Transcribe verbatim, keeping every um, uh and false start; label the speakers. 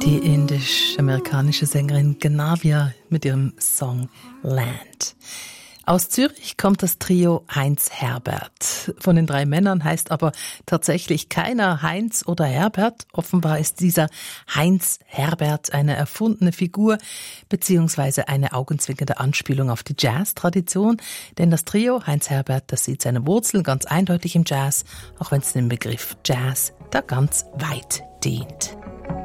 Speaker 1: Die indisch-amerikanische Sängerin Genavia mit ihrem Song Land. Aus Zürich kommt das Trio Heinz Herbert. Von den drei Männern heißt aber tatsächlich keiner Heinz oder Herbert. Offenbar ist dieser Heinz Herbert eine erfundene Figur beziehungsweise eine augenzwinkernde Anspielung auf die Jazz-Tradition. Denn das Trio Heinz Herbert, das sieht seine Wurzeln ganz eindeutig im Jazz, auch wenn es den Begriff Jazz da ganz weit dehnt.